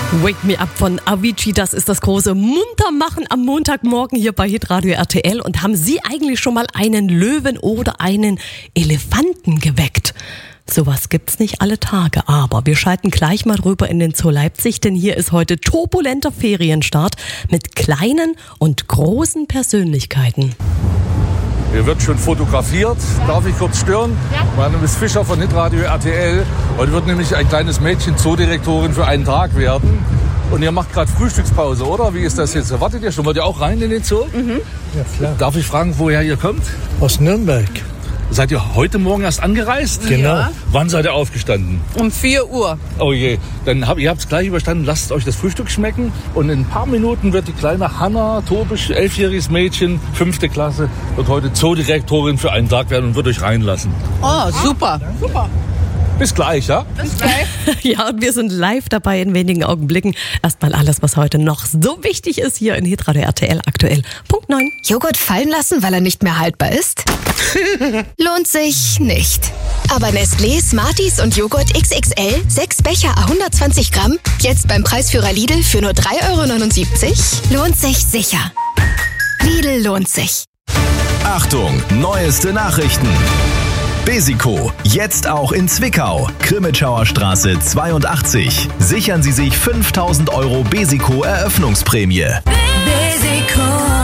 Wake Me Up von Avicii, das ist das große Muntermachen am Montagmorgen hier bei Hitradio RTL. Und haben Sie eigentlich schon mal einen Löwen oder einen Elefanten geweckt? Sowas gibt's nicht alle Tage, aber wir schalten gleich mal rüber in den Zoo Leipzig, denn hier ist heute turbulenter Ferienstart mit kleinen und großen Persönlichkeiten. Hier wird schon fotografiert. Darf ich kurz stören? Ja. Mein Name ist Fischer von Hitradio RTL. Heute wird nämlich ein kleines Mädchen Zoodirektorin für einen Tag werden. Und ihr macht gerade Frühstückspause, oder? Wie ist das jetzt? Wartet ihr schon? Wollt ihr auch rein in den Zoo? Mhm. Ja, klar. Darf ich fragen, woher ihr kommt? Aus Nürnberg. Seid ihr heute Morgen erst angereist? Genau. Ja. Wann seid ihr aufgestanden? Um 4 Uhr. Oh je, dann ihr habt es gleich überstanden. Lasst euch das Frühstück schmecken. Und in ein paar Minuten wird die kleine Hanna Tobisch, 11-jähriges Mädchen, 5. Klasse, wird heute Zoodirektorin für einen Tag werden und wird euch reinlassen. Oh, super. Super. Bis gleich, ja? Bis gleich. Ja, und wir sind live dabei in wenigen Augenblicken. Erstmal alles, was heute noch so wichtig ist, hier in Hitradio RTL aktuell. Punkt 9. Joghurt fallen lassen, weil er nicht mehr haltbar ist? Lohnt sich nicht. Aber Nestlé, Smarties und Joghurt XXL, 6 Becher à 120 Gramm, jetzt beim Preisführer Lidl für nur 3,79 €, lohnt sich sicher. Lidl lohnt sich. Achtung, neueste Nachrichten. Besico, jetzt auch in Zwickau, Krimitschauer Straße 82. Sichern Sie sich 5.000 € Besico Eröffnungsprämie. Besico.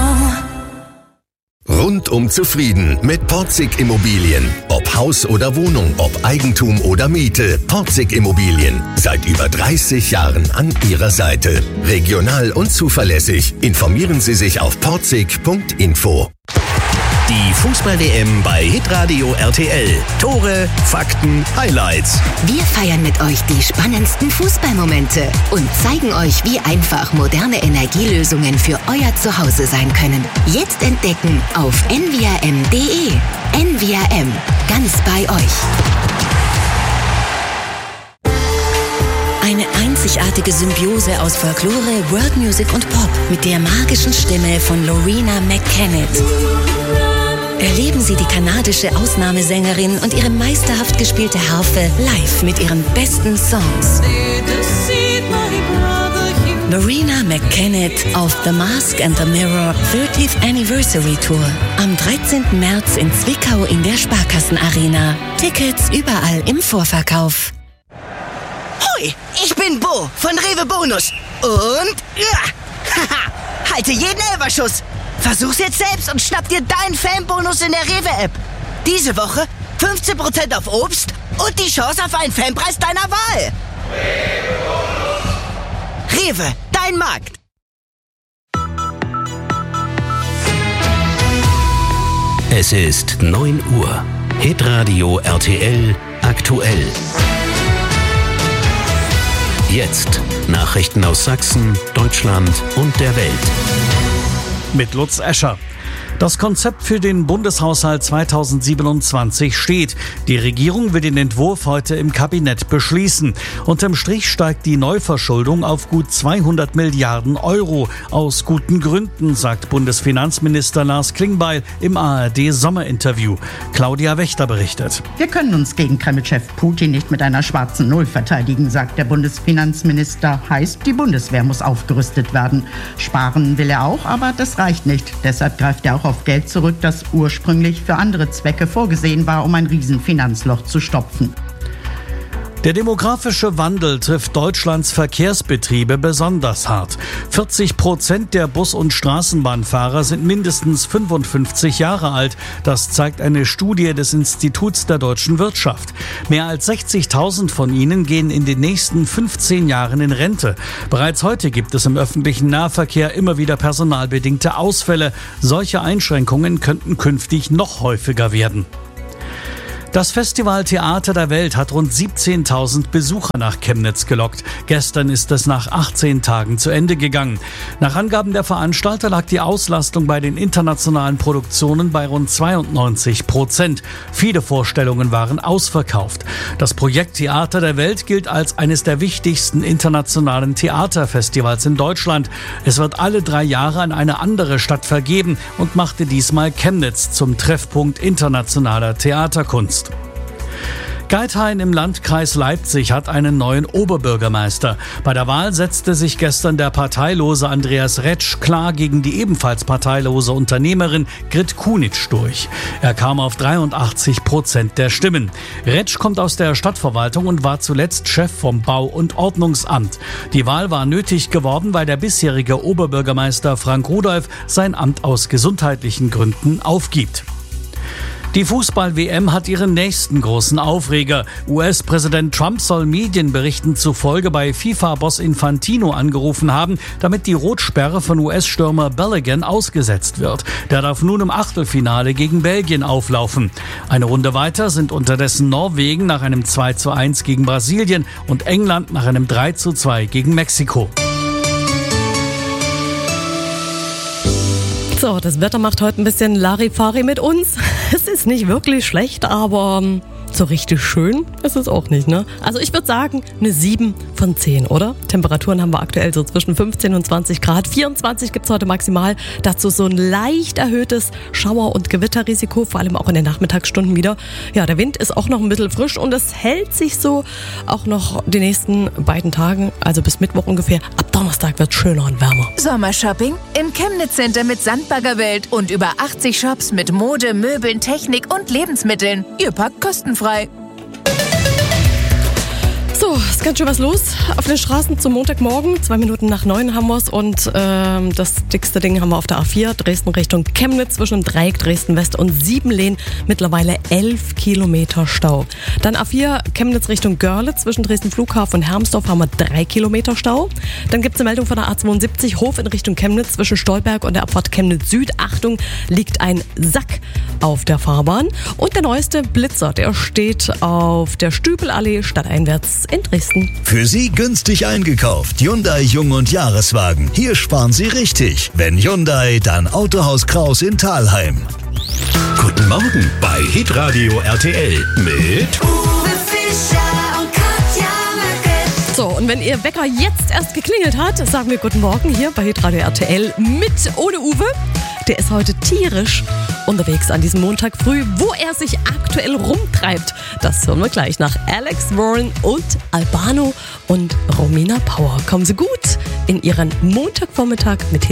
Rundum zufrieden mit Porzig Immobilien. Ob Haus oder Wohnung, ob Eigentum oder Miete. Porzig Immobilien. Seit über 30 Jahren an Ihrer Seite. Regional und zuverlässig. Informieren Sie sich auf porzig.info. Die Fußball-WM bei Hitradio RTL. Tore, Fakten, Highlights. Wir feiern mit euch die spannendsten Fußballmomente und zeigen euch, wie einfach moderne Energielösungen für euer Zuhause sein können. Jetzt entdecken auf nvrm.de. NVRM. Ganz bei euch. Eine einzigartige Symbiose aus Folklore, World Music und Pop mit der magischen Stimme von Loreena McKennitt. Erleben Sie die kanadische Ausnahmesängerin und ihre meisterhaft gespielte Harfe live mit ihren besten Songs. Loreena McKennitt auf The Mask and the Mirror 30th Anniversary Tour. Am 13. März in Zwickau in der Sparkassenarena. Tickets überall im Vorverkauf. Hoi, ich bin Bo von Rewe Bonus. Und halte jeden Elferschuss. Versuch's jetzt selbst und schnapp dir deinen Fanbonus in der Rewe-App. Diese Woche 15% auf Obst und die Chance auf einen Fanpreis deiner Wahl. Rewe, dein Markt. Es ist 9 Uhr. Hitradio RTL aktuell. Jetzt Nachrichten aus Sachsen, Deutschland und der Welt. Mit Lutz Escher. Das Konzept für den Bundeshaushalt 2027 steht. Die Regierung will den Entwurf heute im Kabinett beschließen. Unterm Strich steigt die Neuverschuldung auf gut 200 Milliarden €. Aus guten Gründen, sagt Bundesfinanzminister Lars Klingbeil im ARD-Sommerinterview. Claudia Wächter berichtet. Wir können uns gegen Kreml-Chef Putin nicht mit einer schwarzen Null verteidigen, sagt der Bundesfinanzminister. Heißt, die Bundeswehr muss aufgerüstet werden. Sparen will er auch, aber das reicht nicht. Deshalb greift er auch auf Geld zurück, das ursprünglich für andere Zwecke vorgesehen war, um ein Riesenfinanzloch zu stopfen. Der demografische Wandel trifft Deutschlands Verkehrsbetriebe besonders hart. 40% der Bus- und Straßenbahnfahrer sind mindestens 55 Jahre alt. Das zeigt eine Studie des Instituts der deutschen Wirtschaft. Mehr als 60.000 von ihnen gehen in den nächsten 15 Jahren in Rente. Bereits heute gibt es im öffentlichen Nahverkehr immer wieder personalbedingte Ausfälle. Solche Einschränkungen könnten künftig noch häufiger werden. Das Festival Theater der Welt hat rund 17.000 Besucher nach Chemnitz gelockt. Gestern ist es nach 18 Tagen zu Ende gegangen. Nach Angaben der Veranstalter lag die Auslastung bei den internationalen Produktionen bei rund 92%. Viele Vorstellungen waren ausverkauft. Das Projekt Theater der Welt gilt als eines der wichtigsten internationalen Theaterfestivals in Deutschland. Es wird alle 3 Jahre an eine andere Stadt vergeben und machte diesmal Chemnitz zum Treffpunkt internationaler Theaterkunst. Geithain im Landkreis Leipzig hat einen neuen Oberbürgermeister. Bei der Wahl setzte sich gestern der parteilose Andreas Retsch klar gegen die ebenfalls parteilose Unternehmerin Grit Kunitsch durch. Er kam auf 83% der Stimmen. Retsch kommt aus der Stadtverwaltung und war zuletzt Chef vom Bau- und Ordnungsamt. Die Wahl war nötig geworden, weil der bisherige Oberbürgermeister Frank Rudolph sein Amt aus gesundheitlichen Gründen aufgibt. Die Fußball-WM hat ihren nächsten großen Aufreger. US-Präsident Trump soll Medienberichten zufolge bei FIFA-Boss Infantino angerufen haben, damit die Rotsperre von US-Stürmer Balogun ausgesetzt wird. Der darf nun im Achtelfinale gegen Belgien auflaufen. Eine Runde weiter sind unterdessen Norwegen nach einem 2:1 gegen Brasilien und England nach einem 3:2 gegen Mexiko. So, das Wetter macht heute ein bisschen Larifari mit uns. Es ist nicht wirklich schlecht, aber so richtig schön ist es auch nicht, ne? Also ich würde sagen, eine 7 von 10, oder? Temperaturen haben wir aktuell so zwischen 15 und 20 Grad. 24 gibt es heute maximal. Dazu so ein leicht erhöhtes Schauer- und Gewitterrisiko, vor allem auch in den Nachmittagsstunden wieder. Ja, der Wind ist auch noch ein bisschen frisch und es hält sich so auch noch die nächsten beiden Tagen, also bis Mittwoch ungefähr. Ab Donnerstag wird es schöner und wärmer. Sommershopping im Chemnitz Center mit Sandbaggerwelt und über 80 Shops mit Mode, Möbeln, Technik und Lebensmitteln. Ihr packt kostenfrei. So, ist ganz schön was los auf den Straßen zum Montagmorgen. 2 Minuten nach 9 haben wir es und das dickste Ding haben wir auf der A4, Dresden Richtung Chemnitz zwischen dem Dreieck Dresden West und Siebenlehn. Mittlerweile 11 Kilometer Stau. Dann A4 Chemnitz Richtung Görlitz zwischen Dresden Flughafen und Hermsdorf haben wir 3 Kilometer Stau. Dann gibt es eine Meldung von der A72 Hof in Richtung Chemnitz zwischen Stolberg und der Abfahrt Chemnitz Süd. Achtung, liegt ein Sack auf der Fahrbahn. Und der neueste Blitzer, der steht auf der Stübelallee stadteinwärts in Dresden. Für Sie günstig eingekauft. Hyundai Jung- und Jahreswagen. Hier sparen Sie richtig. Wenn Hyundai, dann Autohaus Kraus in Thalheim. Guten Morgen bei Hitradio RTL mit Uwe Fischer und Katja Möcke. So, und wenn Ihr Wecker jetzt erst geklingelt hat, sagen wir guten Morgen hier bei Hitradio RTL mit ohne Uwe. Der ist heute tierisch unterwegs an diesem Montag früh. Wo er sich aktuell rumtreibt, das hören wir gleich nach Alex Warren und Albano und Romina Power. Kommen Sie gut in Ihren Montagvormittag mit